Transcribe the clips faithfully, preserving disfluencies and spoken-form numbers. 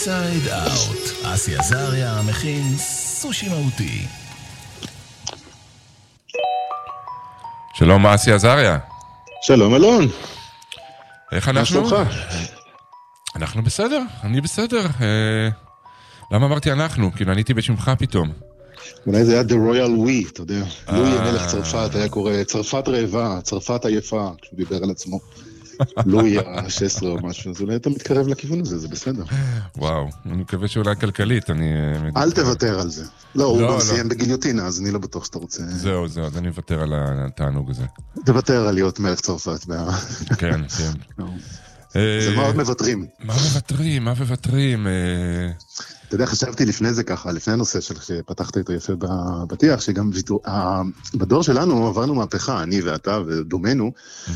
אינסייד אאוט, אסי עזריה מכין סושי מהותי. שלום אסי עזריה. שלום אלון. איך אנחנו? אנחנו בסדר, אני בסדר. למה אמרתי אנחנו? כי עניתי בשמך פתאום. אולי זה היה The Royal We, אתה יודע. לואי המלך צרפת היה קורא צרפת רעבה, צרפת עייפה, כשהוא דיבר על עצמו. לואי ה-שש עשרה או משהו, אז אולי אתה מתקרב לכיוון הזה, זה בסדר. וואו, אני מקווה שאולי כלכלית, אני... אל תוותר על זה. לא, הוא גם סיים בגיליוטינה, אז אני לא בטוח שאתה רוצה... זהו, זהו, אז אני אוותר על התענוג הזה. תוותר על להיות מלך צרפת. כן, כן. זה מאוד מבטרים. מה מבטרים? מה מבטרים? אתה יודע, חשבתי לפני זה ככה, לפני הנושא של שפתחת את היפה בפתיח, שגם בדור שלנו עברנו מהפכה, אני ואתה ודומנו,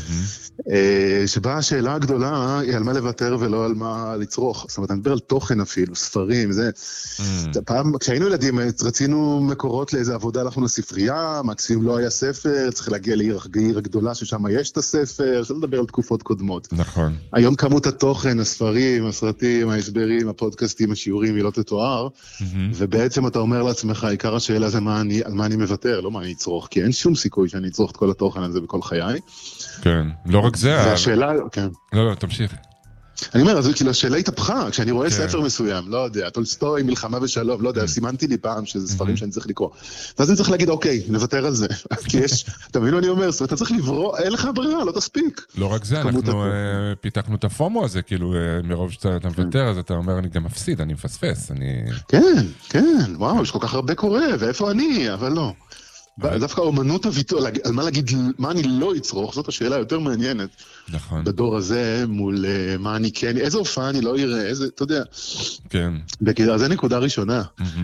שבה השאלה הגדולה היא על מה לוותר ולא על מה לצרוך. זאת אומרת, אני מדבר על תוכן אפילו, ספרים, זה... פעם, כשהיינו ילדים, רצינו מקורות לאיזו עבודה, הלכנו לספרייה, מקסימום לא היה ספר, צריך להגיע לעיר הגדולה ששם יש את הספר, שלא לדבר על תקופות קודמות. נכון. היום כמות התוכן, הספרים, הסרטים, ההסברים, הפודקאסטים, השיעורים, היא לא תתואר, ובעצם אתה אומר לעצמך, עיקר השאלה זה מה אני, על מה אני מוותר, לא מה אני אצרוך, כי אין שום סיכוי שאני אצרוך את כל התוכן הזה בכל חיי. כן, לא רק זה. והשאלה, כן. לא, לא, תמשיך. אני אומר, אז כאילו, השאלה התהפכה, כשאני רואה ספר מסוים, לא יודע, טולסטוי, מלחמה ושלום, לא יודע, סימנתי לי פעם שזה ספרים שאני צריך לקרוא. ואז אני צריך להגיד, אוקיי, נוותר על זה. כי יש, אתה מבין מה אני אומר, אתה צריך לברוא, אין לך ברירה, לא תספיק. לא רק זה, אנחנו פיתחנו את הפומו הזה, כאילו, מרוב שאתה מוותר, אז אתה אומר, אני גם מפסיד, אני מפספס, אני... כן, כן, וואו, יש כל כך הרבה קורה, ואיפה אני, אבל לא. דווקא אומנות הוויתור, על מה להגיד, מה אני לא אצרוך, זאת השאלה יותר מעניינת. נכון. בדור הזה, מול מה אני כן, איזה הופעה אני לא אראה, איזה, אתה יודע. כן. אז זה נקודה ראשונה.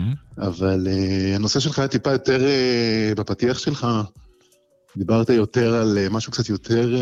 אבל הנושא שלך היה טיפה יותר, בפתיח שלך, דיברת יותר על משהו קצת יותר,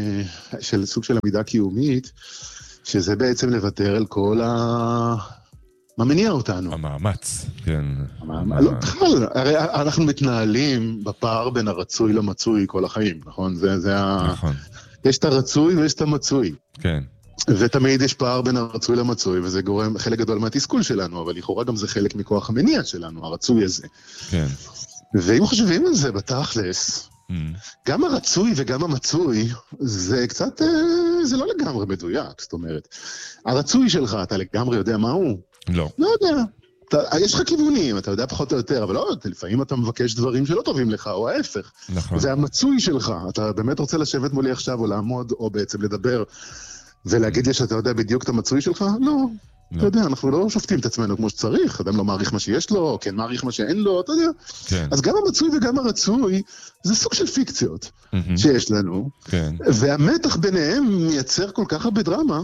של סוג של עמידה קיומית, שזה בעצם לוותר על כל ה... מה מניע אותנו? המאמץ, כן. לא, בכלל, הרי אנחנו מתנהלים בפער בין הרצוי למצוי כל החיים, נכון? זה ה... נכון. יש את הרצוי ויש את המצוי. כן. ותמיד יש פער בין הרצוי למצוי, וזה גורם חלק גדול מהתסכול שלנו, אבל לכאורה גם זה חלק מכוח המניע שלנו, הרצוי הזה. כן. ואם חושבים על זה בתכלס, גם הרצוי וגם המצוי, זה קצת, זה לא לגמרי מדויק, זאת אומרת. הרצוי שלך, אתה לגמרי יודע מה הוא? לא. לא יודע. אתה, יש לך כיוונים, אתה יודע פחות או יותר, אבל לא, לפעמים אתה מבקש דברים שלא טובים לך, או ההפך. נכון. זה המצוי שלך. אתה באמת רוצה לשבת מולי עכשיו, או לעמוד, או בעצם לדבר, ולהגיד לי שאתה יודע בדיוק את המצוי שלך? לא. לא. אתה יודע, אנחנו לא שופטים את עצמנו כמו שצריך, אדם לא מעריך מה שיש לו, או כן מעריך מה שאין לו, אתה יודע. כן. אז גם המצוי וגם הרצוי, זה סוג של פיקציות Mm-hmm. שיש לנו. כן. והמתח ביניהם מייצר כל כך הרבה דרמה,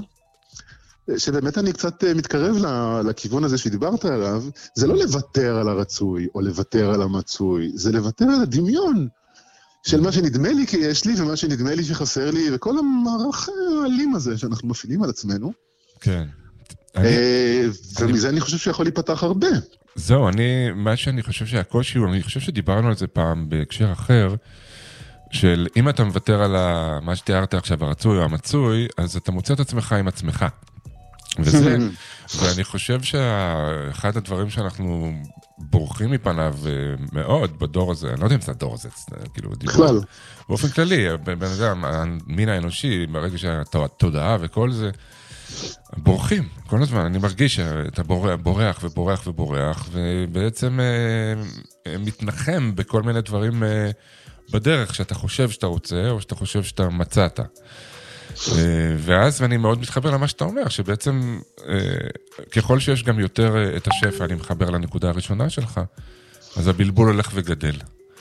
שבאמת אני קצת מתקרב לכיוון הזה שדיברת עליו, זה לא לוותר על הרצוי או לוותר על המצוי, זה לוותר על הדמיון של מה שנדמה לי כי יש לי ומה שנדמה לי שחסר לי, וכל המערך האלים הזה שאנחנו מפעילים על עצמנו. כן. ומזה אני חושב שיכול להיפתח הרבה. זהו, אני, מה שאני חושב שהקושי הוא, אני חושב שדיברנו על זה פעם בהקשר אחר, של אם אתה מוותר על מה שתיארת עכשיו, הרצוי או המצוי, אז אתה מוצא את עצמך עם עצמך. וזה, ואני חושב שאחד הדברים שאנחנו בורחים מפניו מאוד בדור הזה, אני לא יודע אם זה הדור הזה, כאילו, בכלל. באופן כללי, בן אדם, המין האנושי, ברגע שהתודעה וכל זה, בורחים, כל הזמן, אני מרגיש שאתה בורח ובורח ובורח, ובעצם מתנחם בכל מיני דברים בדרך שאתה חושב שאתה רוצה, או שאתה חושב שאתה מצאת. ואז אני מאוד מתחבר למה שאתה אומר, שבעצם ככל שיש גם יותר את השפע, אני מחבר לנקודה הראשונה שלך, אז הבלבול הולך וגדל.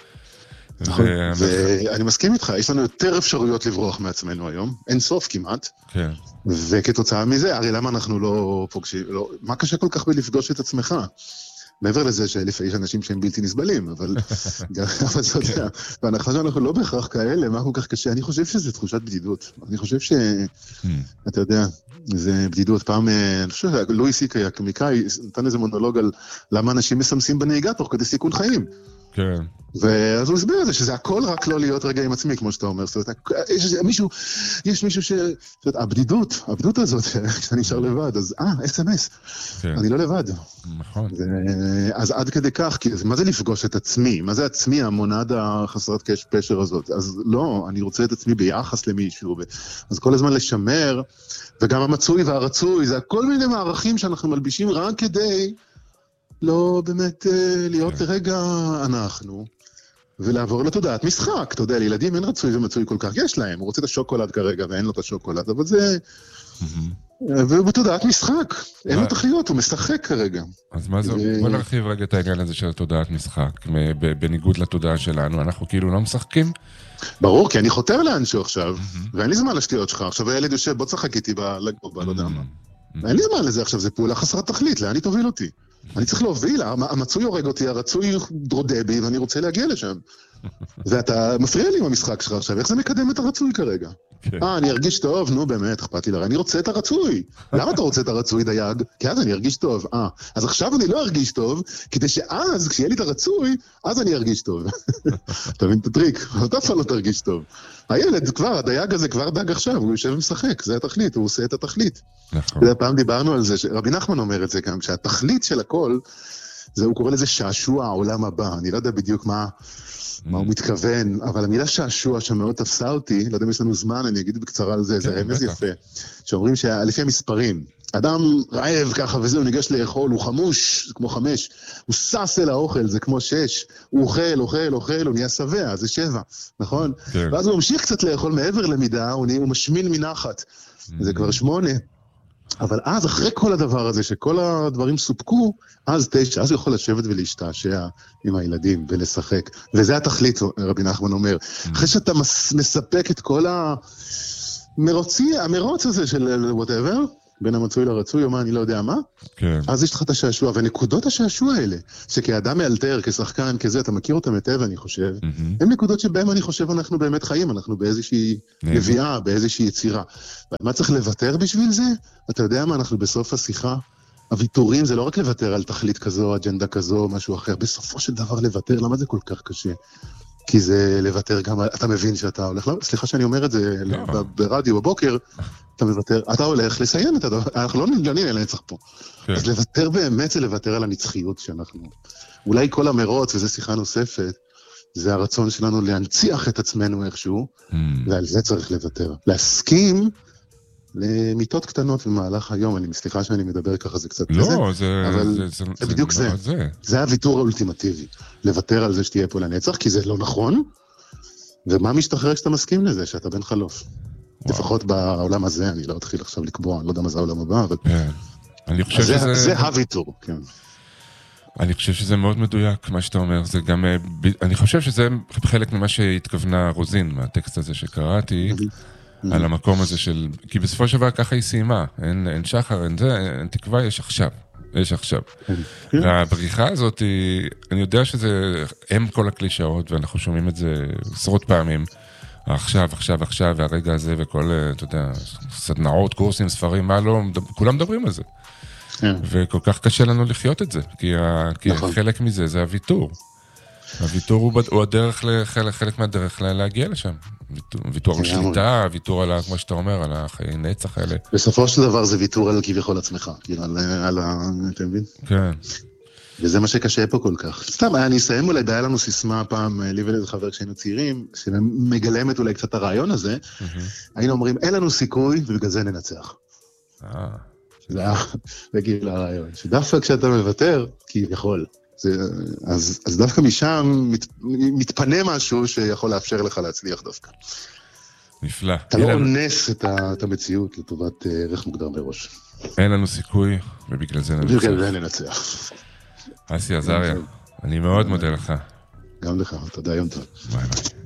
ואני מסכים איתך, יש לנו יותר אפשרויות לברוח מעצמנו היום, אין סוף כמעט, וכתוצאה מזה, הרי למה אנחנו לא פוגשים, מה קשה כל כך בלפגוש את עצמך? מעבר לזה שלפעמים יש אנשים שהם בלתי נסבלים, אבל אתה יודע, והנחלה שאנחנו לא בהכרח כאלה, מה כל כך קשה? אני חושב שזה תחושת בדידות. אני חושב ש... אתה יודע, זה בדידות. פעם, אני חושב, לואי סי קיי, הקומיקאי, נתן איזה מונולוג על למה אנשים מסמסים בנהיגה תוך כדי סיכון חיים. כן. ואז הוא הסביר את זה, שזה הכל רק לא להיות רגע עם עצמי, כמו שאתה אומר. זאת אומרת, יש מישהו, יש מישהו ש... זאת אומרת, הבדידות, הבדידות הזאת, כשאני נשאר לבד, אז אה, אס אם אס, אני לא לבד. נכון. אז עד כדי כך, כי מה זה לפגוש את עצמי? מה זה עצמי, המונד החסרת פשר הזאת? אז לא, אני רוצה את עצמי ביחס למישהו, אז כל הזמן לשמר, וגם המצוי והרצוי, זה כל מיני מערכים שאנחנו מלבישים רק כדי לא באמת להיות לרגע אנחנו. ולעבור לתודעת משחק, אתה יודע, לילדים אין רצוי ומצוי כל כך, יש להם, הוא רוצה את השוקולד כרגע ואין לו את השוקולד, אבל זה... והוא בתודעת משחק, אין לו את החיות, הוא משחק כרגע. אז מה זה, בוא נרחיב רגע את העניין הזה של תודעת משחק, בניגוד לתודעה שלנו, אנחנו כאילו לא משחקים? ברור, כי אני חותר לאנשהו עכשיו, ואין לי זמן לשטויות שלך, עכשיו הילד יושב, בוא תשחק איתי בלגובה, לא יודע מה. אין לי זמן לזה עכשיו, זה פעולה חסרת תכלית, לאן היא תוביל אותי? אני צריך להוביל, המצוי הורג אותי, הרצוי דרודה בי, ואני רוצה להגיע לשם. ואתה מפריע לי עם המשחק שלך עכשיו, איך זה מקדם את הרצוי כרגע? אה, אני ארגיש טוב, נו באמת, אכפת לי לרע, אני רוצה את הרצוי. למה אתה רוצה את הרצוי דייג? כי אז אני ארגיש טוב. אה, אז עכשיו אני לא ארגיש טוב, כדי שאז, כשיהיה לי את הרצוי, אז אני ארגיש טוב. אתה מבין את הטריק? אתה אף לא תרגיש טוב. הילד כבר, הדייג הזה כבר דג עכשיו, הוא יושב ומשחק, זה התכלית, הוא עושה את התכלית. נכון. פעם דיברנו על זה, רבי נחמן אומר את זה גם, שהתכלית של הכל, זה, הוא קורא לזה שעשוע העולם הבא, אני לא יודע בדיוק מה, מה הוא מתכוון, אבל המילה שעשוע שמאוד תפסה אותי, לא יודע אם יש לנו זמן, אני אגיד בקצרה על זה, זה רמז יפה, שאומרים שלפי המספרים, אדם רעב ככה וזה, הוא ניגש לאכול, הוא חמוש, זה כמו חמש, הוא סס אל האוכל, זה כמו שש, הוא אוכל, אוכל, אוכל, הוא נהיה שבע, זה שבע, נכון? כן. ואז הוא ממשיך קצת לאכול מעבר למידה, הוא, הוא משמין מנחת, זה כבר שמונה. אבל אז, אחרי כל הדבר הזה, שכל הדברים סופקו, אז תשע, אז הוא יכול לשבת ולהשתעשע עם הילדים ולשחק. וזה התכלית, רבי נחמן אומר. אחרי שאתה מספק את כל המרוצי, המרוץ הזה של whatever, בין המצוי לרצוי, או מה, אני לא יודע מה, כן. אז יש לך את השעשוע, ונקודות השעשוע האלה, שכאדם מאלתר, כשחקן, כזה, אתה מכיר אותם היטב, אני חושב, mm-hmm. הם נקודות שבהם אני חושב אנחנו באמת חיים, אנחנו באיזושהי נביאה, באיזושהי יצירה. מה צריך לוותר בשביל זה? אתה יודע מה, אנחנו בסוף השיחה, הוויתורים זה לא רק לוותר על תכלית כזו, אג'נדה כזו, משהו אחר, בסופו של דבר לוותר, למה זה כל כך קשה? כי זה לוותר גם, אתה מבין שאתה הולך, לא, סליחה שאני אומר את זה לא. ברדיו בבוקר, אתה מוותר, אתה הולך לסיים את הדבר, אנחנו לא נהיה לנצח פה. כן. אז לוותר באמת זה לוותר על הנצחיות שאנחנו, אולי כל המרוץ, וזו שיחה נוספת, זה הרצון שלנו להנציח את עצמנו איכשהו, mm. ועל זה צריך לוותר. להסכים למיטות קטנות במהלך היום, אני מסליחה שאני מדבר ככה, זה קצת לא, כזה, זה, אבל זה, זה, זה, זה בדיוק זה. זה. זה. זה הוויתור האולטימטיבי. לוותר על זה שתהיה פה לנצח, כי זה לא נכון, ומה משתחרר כשאתה מסכים לזה, שאתה בן חלוף. וואו. לפחות בעולם הזה, אני לא אתחיל עכשיו לקבוע, אני לא יודע מה זה העולם הבא, אבל... כן. אני חושב שזה... זה, זה הוויתור, כן. אני חושב שזה מאוד מדויק, מה שאתה אומר, זה גם... אני חושב שזה חלק ממה שהתכוונה רוזין, מהטקסט הזה שקראתי, על המקום הזה של... כי בסופו של דבר ככה היא סיימה, אין, אין שחר, אין זה, אין תקווה, יש עכשיו. יש עכשיו. והבריחה הזאת, אני יודע שזה הם כל הקלישאות, ואנחנו שומעים את זה עשרות פעמים, עכשיו, עכשיו, עכשיו, והרגע הזה, וכל, אתה יודע, סדנאות, קורסים, ספרים, מה לא, כולם מדברים על זה. וכל כך קשה לנו לחיות את זה, כי חלק מזה זה הוויתור. הוויתור הוא הדרך, חלק מהדרך להגיע לשם. ויתור על שליטה, ויתור על, כמו שאתה אומר, על החיי נצח האלה. בסופו של דבר זה ויתור על כביכול עצמך, כאילו, על ה... אתה מבין? כן. וזה מה שקשה פה כל כך. סתם, אני אסיים אולי, היה לנו סיסמה פעם, לי ולאיזה חבר כשהיינו צעירים, שמגלמת אולי קצת הרעיון הזה, היינו אומרים, אין לנו סיכוי, ובגלל זה ננצח. אה. זה היה, זה כאילו הרעיון. שדווקא כשאתה מוותר, כביכול. זה, אז, אז דווקא משם מת, מתפנה משהו שיכול לאפשר לך להצליח דווקא. נפלא. אתה לא אונס את, ה, את המציאות לטובת ערך מוגדר מראש. אין לנו סיכוי, ובגלל זה ננצח. ובגלל זה ננצח. אסי עזריה, אני מאוד מודה לך. גם לך, תודה, יום טוב. ביי ביי.